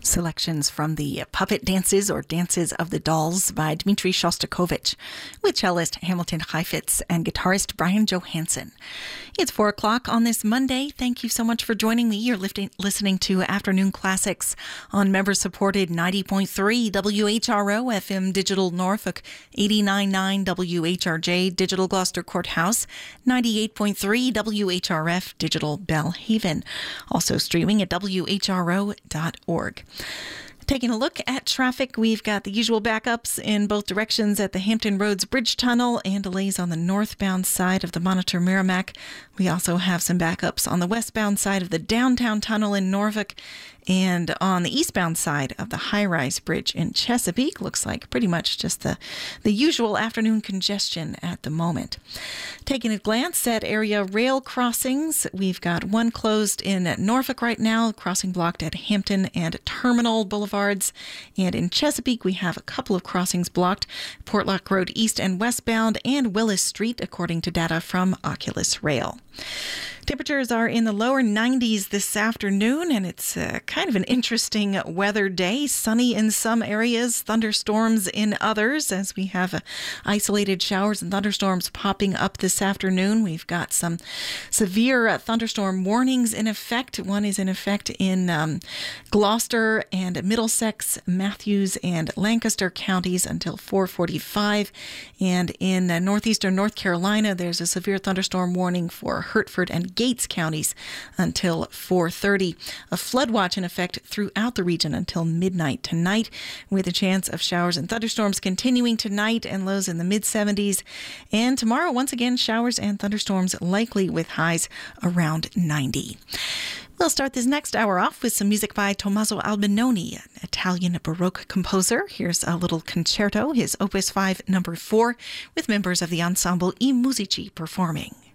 Selections from the Puppet Dances or Dances of the Dolls by Dmitri Shostakovich with cellist Hamilton Heifetz and guitarist Brian Johansson. It's 4 o'clock on this Monday. Thank you so much for joining me. You're listening to Afternoon Classics on member-supported 90.3 WHRO FM Digital Norfolk, 89.9 WHRJ Digital Gloucester Courthouse, 98.3 WHRF Digital Bellhaven. Also streaming at WHRO.org. Taking a look at traffic, we've got the usual backups in both directions at the Hampton Roads Bridge Tunnel and delays on the northbound side of the Monitor Merrimack. We also have some backups on the westbound side of the Downtown Tunnel in Norfolk and on the eastbound side of the High Rise Bridge in Chesapeake. Looks like pretty much just the usual afternoon congestion at the moment. Taking a glance at area rail crossings, we've got one closed in Norfolk right now, crossing blocked at Hampton and Terminal Boulevards. And in Chesapeake, we have a couple of crossings blocked, Portlock Road east and westbound and Willis Street, according to data from Oculus Rail. Temperatures are in the lower 90s this afternoon, and it's kind of an interesting weather day. Sunny in some areas, thunderstorms in others, as we have isolated showers and thunderstorms popping up this afternoon. We've got some severe thunderstorm warnings in effect. One is in effect in Gloucester and Middlesex, Matthews, and Lancaster counties until 4:45. And in northeastern North Carolina, there's a severe thunderstorm warning for Hertford and Gates counties until 4:30. A flood watch in effect throughout the region until midnight tonight, with a chance of showers and thunderstorms continuing tonight and lows in the mid-70s. And tomorrow, once again, showers and thunderstorms likely with highs around 90. We'll start this next hour off with some music by Tommaso Albinoni, an Italian Baroque composer. Here's a little concerto, his Opus 5 number 4, with members of the ensemble I Musici performing.